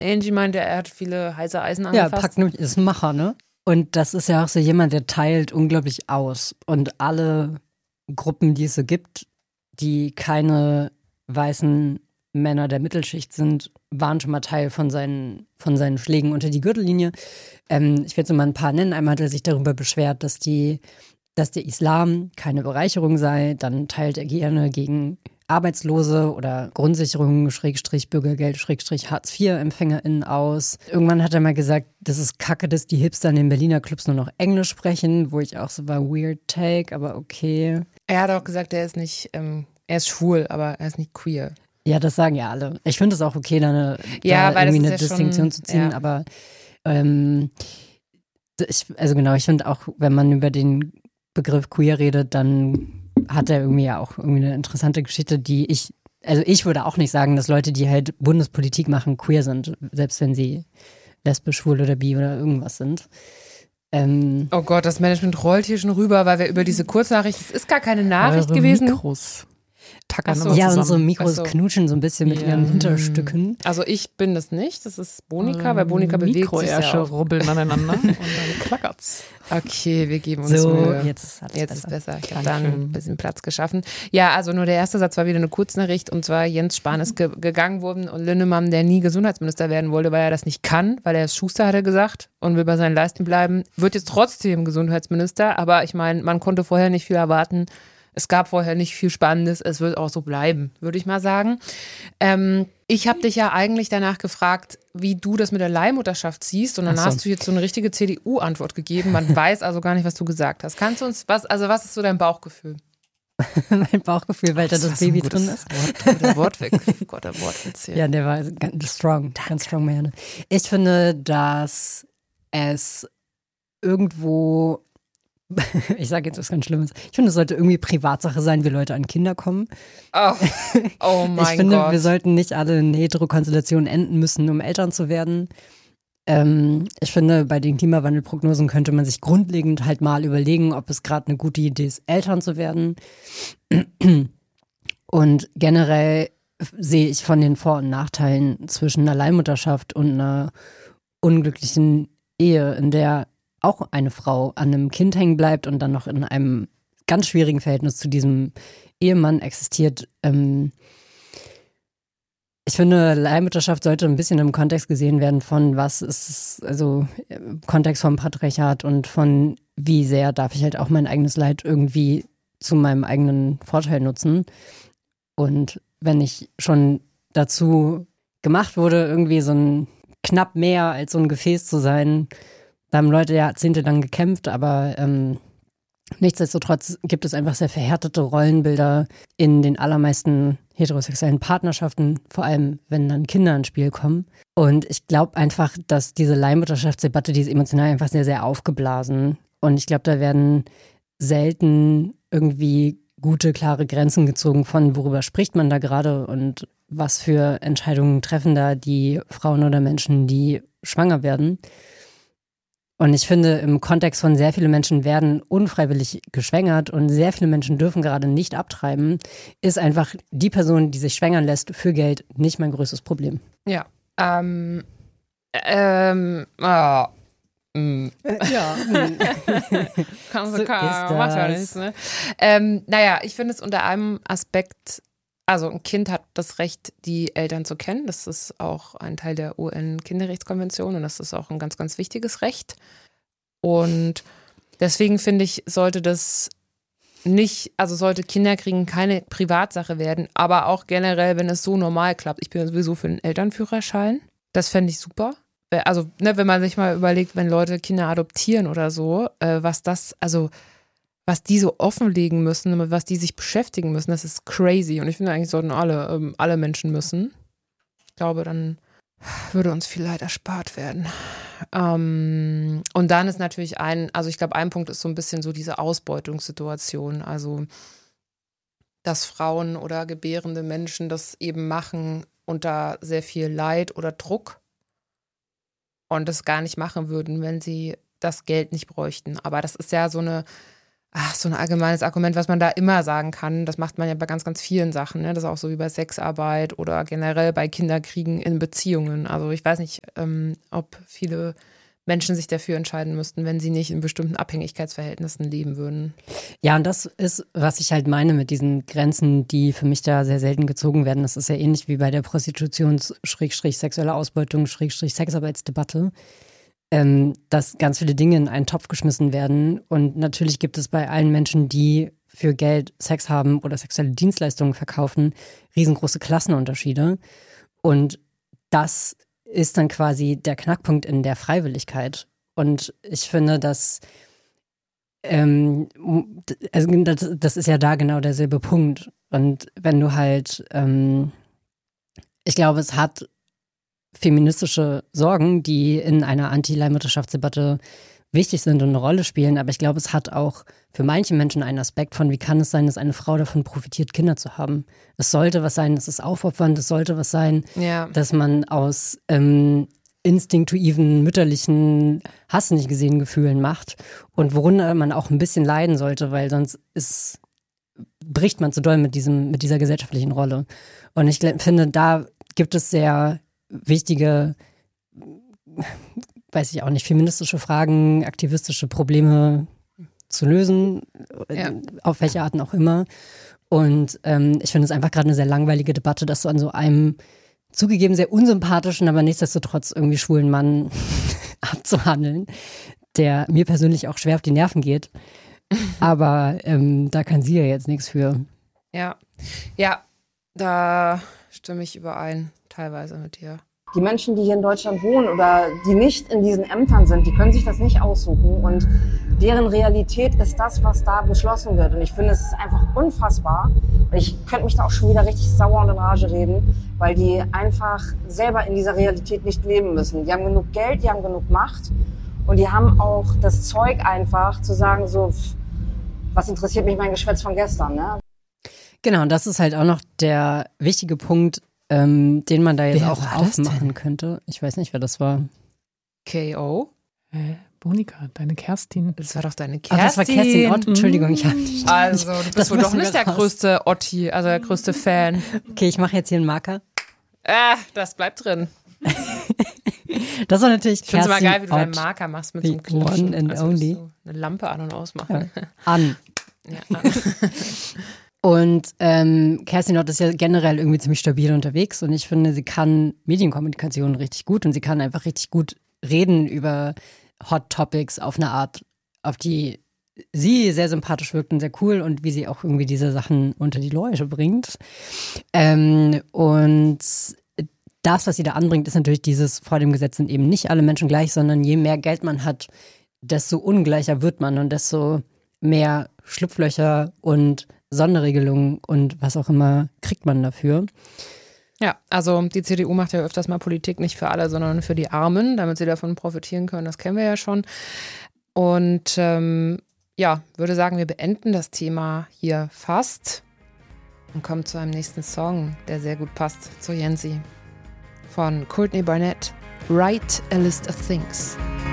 Angie meinte, er hat viele heiße Eisen Ja, angefasst. Pac ist ein Macher, ne? Und das ist ja auch so jemand, der teilt unglaublich aus. Und alle Gruppen, die es so gibt, die keine weißen Männer der Mittelschicht sind, waren schon mal Teil von seinen Schlägen unter die Gürtellinie. Ich werde jetzt mal ein paar nennen. Einmal hat er sich darüber beschwert, dass der Islam keine Bereicherung sei. Dann teilt er gerne gegen Arbeitslose oder Grundsicherung, Bürgergeld, Hartz-IV-EmpfängerInnen aus. Irgendwann hat er mal gesagt, das ist kacke, dass die Hipster in den Berliner Clubs nur noch Englisch sprechen, wo ich auch so war, weird take, aber okay. Er hat auch gesagt, er ist nicht, er ist schwul, aber er ist nicht queer. Ja, das sagen ja alle. Ich finde es auch okay, da weil irgendwie das eine ist ja Distinktion schon, zu ziehen, ja. aber ich finde auch, wenn man über den Begriff queer redet, dann hat er irgendwie ja auch irgendwie eine interessante Geschichte, ich würde auch nicht sagen, dass Leute, die halt Bundespolitik machen, queer sind, selbst wenn sie lesbisch, schwul oder bi oder irgendwas sind. Oh Gott, das Management rollt hier schon rüber, weil wir über diese Kurznachricht, es ist gar keine Nachricht eure gewesen. Mikros tackern Ach so. immer Ja, zusammen. unsere Mikros Ach so. knutschen so ein bisschen mit ihren Hinterstücken. Also ich bin das nicht, das ist Bonika, weil Bonika bewegt sich Mikroärsche ja auch. rubbeln aneinander und dann klackert's. Okay, wir geben uns So, Mühe. jetzt ist Ist besser. Ich habe da ein bisschen Platz geschaffen. Ja, also nur der erste Satz war wieder eine Kurznachricht und zwar Jens Spahn ist gegangen worden und Linnemann, der nie Gesundheitsminister werden wollte, weil er das nicht kann, weil er ist Schuster, hat er gesagt, und will bei seinen Leisten bleiben, wird jetzt trotzdem Gesundheitsminister, aber ich meine, man konnte vorher nicht viel erwarten. Es gab vorher nicht viel Spannendes, es wird auch so bleiben, würde ich mal sagen. Ich habe dich ja eigentlich danach gefragt, wie du das mit der Leihmutterschaft siehst und dann hast du jetzt so eine richtige CDU-Antwort gegeben. Man weiß also gar nicht, was du gesagt hast. Kannst du uns, was ist so dein Bauchgefühl? Mein Bauchgefühl, weil da das Baby drin ist. Der Wortweg. Gott, der Wortwitz hier. Ja, der war ganz strong man. Ich finde, dass es irgendwo, ich sage jetzt was ganz Schlimmes, ich finde, es sollte irgendwie Privatsache sein, wie Leute an Kinder kommen. Oh mein Gott. Ich finde, wir sollten nicht alle in Heterokonstellationen enden müssen, um Eltern zu werden. Ich finde, bei den Klimawandelprognosen könnte man sich grundlegend halt mal überlegen, ob es gerade eine gute Idee ist, Eltern zu werden. Und generell sehe ich von den Vor- und Nachteilen zwischen einer Leihmutterschaft und einer unglücklichen Ehe, in der auch eine Frau an einem Kind hängen bleibt und dann noch in einem ganz schwierigen Verhältnis zu diesem Ehemann existiert. Ich finde, Leihmutterschaft sollte ein bisschen im Kontext gesehen werden von was ist, also Kontext vom Patriarchat und von wie sehr darf ich halt auch mein eigenes Leid irgendwie zu meinem eigenen Vorteil nutzen. Und wenn ich schon dazu gemacht wurde, irgendwie so ein knapp mehr als so ein Gefäß zu sein, da haben Leute jahrzehntelang gekämpft, aber nichtsdestotrotz gibt es einfach sehr verhärtete Rollenbilder in den allermeisten heterosexuellen Partnerschaften, vor allem wenn dann Kinder ins Spiel kommen. Und ich glaube einfach, dass diese Leihmutterschaftsdebatte, die ist emotional einfach sehr, sehr aufgeblasen. Und ich glaube, da werden selten irgendwie gute, klare Grenzen gezogen von, worüber spricht man da gerade und was für Entscheidungen treffen da die Frauen oder Menschen, die schwanger werden. Und ich finde, im Kontext von sehr viele Menschen werden unfreiwillig geschwängert und sehr viele Menschen dürfen gerade nicht abtreiben, ist einfach die Person, die sich schwängern lässt für Geld, nicht mein größtes Problem. Ja. Ja. Kannst So du kann, ist macht ja das. nichts, ne? Ich finde es unter einem Aspekt, also ein Kind hat das Recht, die Eltern zu kennen. Das ist auch ein Teil der UN-Kinderrechtskonvention und das ist auch ein ganz, ganz wichtiges Recht. Und deswegen finde ich, sollte Kinderkriegen keine Privatsache werden, aber auch generell, wenn es so normal klappt. Ich bin sowieso für den Elternführerschein. Das fände ich super. Also, wenn man sich mal überlegt, wenn Leute Kinder adoptieren oder so, was die so offenlegen müssen, mit was die sich beschäftigen müssen, das ist crazy. Und ich finde, eigentlich sollten alle Menschen müssen. Ich glaube, dann würde uns viel Leid erspart werden. Und dann ist natürlich ich glaube, ein Punkt ist so ein bisschen so diese Ausbeutungssituation. Also, dass Frauen oder gebärende Menschen das eben machen unter sehr viel Leid oder Druck und das gar nicht machen würden, wenn sie das Geld nicht bräuchten. Aber das ist ja so eine so ein allgemeines Argument, was man da immer sagen kann. Das macht man ja bei ganz, ganz vielen Sachen. Ne? Das ist auch so wie bei Sexarbeit oder generell bei Kinderkriegen in Beziehungen. Also ich weiß nicht, ob viele Menschen sich dafür entscheiden müssten, wenn sie nicht in bestimmten Abhängigkeitsverhältnissen leben würden. Ja, und das ist, was ich halt meine mit diesen Grenzen, die für mich da sehr selten gezogen werden. Das ist ja ähnlich wie bei der Prostitutions-sexuelle Ausbeutung-Sexarbeitsdebatte, dass ganz viele Dinge in einen Topf geschmissen werden. Und natürlich gibt es bei allen Menschen, die für Geld Sex haben oder sexuelle Dienstleistungen verkaufen, riesengroße Klassenunterschiede. Und das ist dann quasi der Knackpunkt in der Freiwilligkeit. Und ich finde, dass das ist ja da genau derselbe Punkt. Und wenn du halt, ich glaube, es hat feministische Sorgen, die in einer Anti-Leihmutterschaftsdebatte wichtig sind und eine Rolle spielen, aber ich glaube, es hat auch für manche Menschen einen Aspekt von, wie kann es sein, dass eine Frau davon profitiert, Kinder zu haben. Es sollte was sein, es ist aufopfernd, es sollte was sein, dass man aus instinktiven, mütterlichen, hast du nicht gesehen, Gefühlen macht und worunter man auch ein bisschen leiden sollte, weil sonst bricht man zu doll mit dieser gesellschaftlichen Rolle. Und ich finde, da gibt es sehr wichtige, weiß ich auch nicht, feministische Fragen, aktivistische Probleme zu lösen, auf welche Arten auch immer. Und ich finde es einfach gerade eine sehr langweilige Debatte, das so an so einem zugegeben sehr unsympathischen, aber nichtsdestotrotz irgendwie schwulen Mann abzuhandeln, der mir persönlich auch schwer auf die Nerven geht. Aber da kann sie ja jetzt nichts für. Ja, da stimme ich überein, teilweise mit dir. Die Menschen, die hier in Deutschland wohnen oder die nicht in diesen Ämtern sind, die können sich das nicht aussuchen und deren Realität ist das, was da beschlossen wird. Und ich finde, es ist einfach unfassbar. Und ich könnte mich da auch schon wieder richtig sauer und in Rage reden, weil die einfach selber in dieser Realität nicht leben müssen. Die haben genug Geld, die haben genug Macht und die haben auch das Zeug einfach zu sagen, so, was interessiert mich mein Geschwätz von gestern, ne? Genau, und das ist halt auch noch der wichtige Punkt, den man da jetzt auch aufmachen könnte. Ich weiß nicht, wer das war. K.O.? Monika, deine Kerstin. Das war doch deine Kerstin. Das war Kerstin Ott, Entschuldigung, ich habe nicht. Also, du bist wohl doch nicht der größte Otti, also der größte Fan. Okay, ich mache jetzt hier einen Marker. Das bleibt drin. Das war natürlich Kerstin. Ich finde es mal geil, wie du Ott, deinen Marker machst mit so einem Klatschen. One and only. So eine Lampe an- und ausmachen. Ja. An. Ja, an. Und Kerstin Ott ist ja generell irgendwie ziemlich stabil unterwegs und ich finde, sie kann Medienkommunikation richtig gut und sie kann einfach richtig gut reden über Hot Topics auf eine Art, auf die sie sehr sympathisch wirkt und sehr cool und wie sie auch irgendwie diese Sachen unter die Leute bringt. Und das, was sie da anbringt, ist natürlich dieses, vor dem Gesetz sind eben nicht alle Menschen gleich, sondern je mehr Geld man hat, desto ungleicher wird man und desto mehr Schlupflöcher und Sonderregelungen und was auch immer kriegt man dafür. Ja, also die CDU macht ja öfters mal Politik nicht für alle, sondern für die Armen, damit sie davon profitieren können. Das kennen wir ja schon. Und würde sagen, wir beenden das Thema hier fast und kommen zu einem nächsten Song, der sehr gut passt zu Jensi. Von Courtney Barnett, Write a List of Things.